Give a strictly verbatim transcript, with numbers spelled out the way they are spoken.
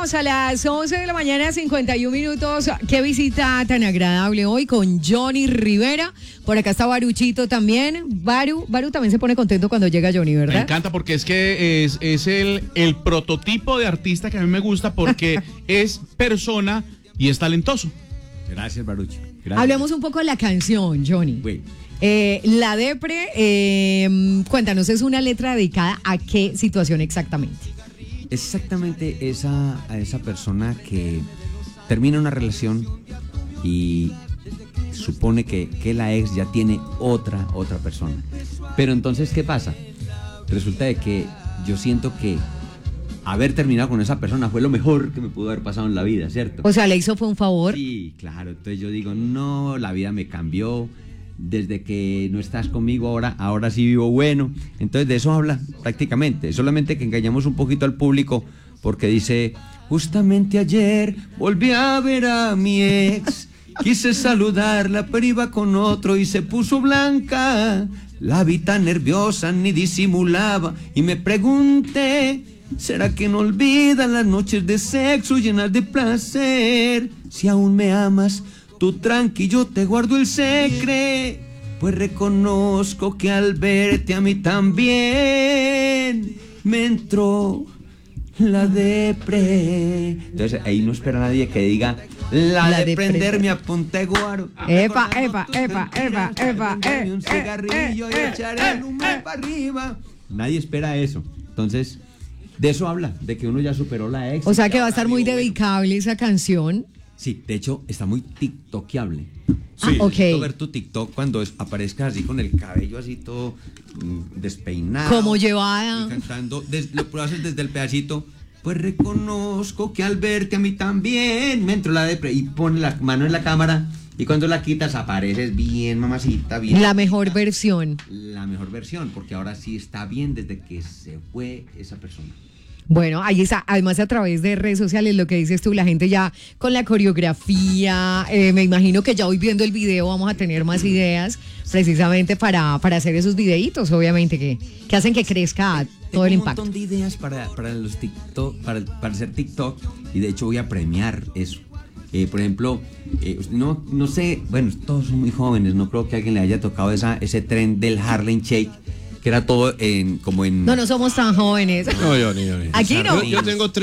Seguimos a las once de la mañana, cincuenta y un minutos. Qué visita tan agradable hoy con Johnny Rivera. Por acá está Baruchito también. Baru, Baru también se pone contento cuando llega Johnny, ¿verdad? Me encanta porque es que es, es el, el prototipo de artista que a mí me gusta porque es persona y es talentoso. Gracias, Baruch. Gracias. Hablemos un poco de la canción, Johnny. Bueno. Eh, la Depre, eh, cuéntanos, ¿es una letra dedicada a qué situación exactamente? Exactamente esa, a esa persona que termina una relación y supone que, que la ex ya tiene otra, otra persona. Pero entonces, ¿qué pasa? Resulta de que yo siento que haber terminado con esa persona fue lo mejor que me pudo haber pasado en la vida, ¿cierto? O sea, ¿le hizo fue un favor? Sí, claro. Entonces yo digo, no, la vida me cambió. Desde que no estás conmigo ahora, ahora sí vivo bueno. Entonces de eso habla prácticamente. Solamente que engañamos un poquito al público porque dice, justamente ayer volví a ver a mi ex. Quise saludarla, pero iba con otro y se puso blanca. La vi tan nerviosa, ni disimulaba. Y me pregunté, ¿será que no olvidan las noches de sexo llenas de placer? Si aún me amas, tú tranqui, yo te guardo el secreto, pues reconozco que al verte a mí también me entró la depre. Entonces ahí no espera nadie que diga la, la de prenderme a ponte guaro. Epa, epa, epa, epa, epa, eh, un cigarrillo eh, eh, y echar el humo eh, para arriba. Nadie espera eso. Entonces, de eso habla, de que uno ya superó la ex. O sea que va a estar muy dedicable esa canción. Sí, de hecho, está muy tiktokeable. Sí. Ah, ok. Ver tu TikTok cuando es, aparezcas así con el cabello así todo mm, despeinado. Como llevada. Y cantando, des, lo puedo hacer desde el pedacito. Pues reconozco que al verte a mí también me entró la depre. Y pone la mano en la cámara y cuando la quitas apareces bien, mamacita, bien. La mejor versión. La mejor versión, porque ahora sí está bien desde que se fue esa persona. Bueno, ahí está, además a través de redes sociales, lo que dices tú, la gente ya con la coreografía, eh, me imagino que ya hoy viendo el video vamos a tener más ideas precisamente para, para hacer esos videitos, obviamente, que, que hacen que crezca todo el impacto. Tengo un montón de ideas para, para los TikTok, para, para hacer TikTok, y de hecho voy a premiar eso. Eh, por ejemplo, eh, no, no sé, bueno, todos son muy jóvenes, no creo que a alguien le haya tocado esa, ese tren del Harlem Shake, que era todo en como en... No, no somos tan jóvenes. No, yo ni yo ni. Aquí no. Yo, yo tengo